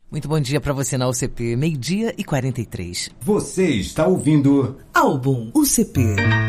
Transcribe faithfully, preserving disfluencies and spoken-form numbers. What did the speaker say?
Muito bom dia para você na U C P, meio-dia e quarenta e três. Você está ouvindo Álbum U C P.